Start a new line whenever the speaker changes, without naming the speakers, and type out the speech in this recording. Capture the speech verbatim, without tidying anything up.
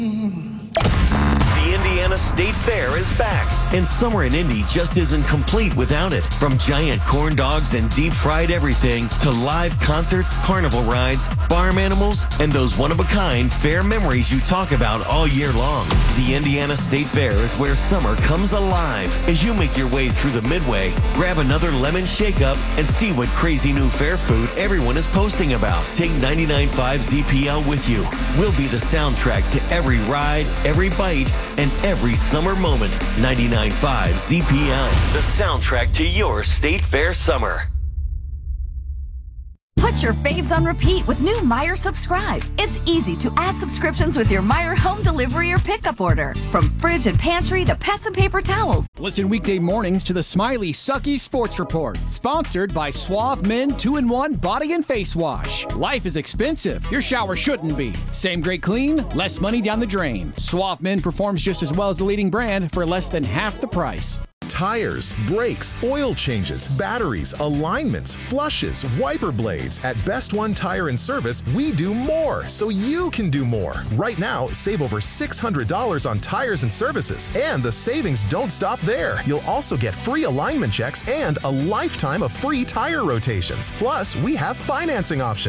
The Indiana State Fair is back, and summer in Indy just isn't complete without it. From giant corn dogs and deep-fried everything to live concerts, carnival rides, farm animals, and those one-of-a-kind fair memories you talk about all year long. The Indiana State Fair is where summer comes alive. As you make your way through the Midway, grab another lemon shake-up and see what crazy new fair food everyone is posting about. Take ninety-nine point five Z P L with you. We'll be the soundtrack to every ride, every bite, and every summer moment. ninety-nine point five Z P L, the soundtrack to your State Fair summer.
Put your faves on repeat with new Meijer Subscribe. It's easy to add subscriptions with your Meijer home delivery or pickup order. From fridge and pantry to pets and paper towels.
Listen weekday mornings to the Smiley Sucky Sports Report, sponsored by Suave Men two in one Body and Face Wash. Life is expensive. Your shower shouldn't be. Same great clean, less money down the drain. Suave Men performs just as well as the leading brand for less than half the price.
Tires, brakes, oil changes, batteries, alignments, flushes, wiper blades. At Best One Tire and Service, we do more so you can do more. Right now, save over six hundred dollars on tires and services. And the savings don't stop there. You'll also get free alignment checks and a lifetime of free tire rotations. Plus, we have financing options.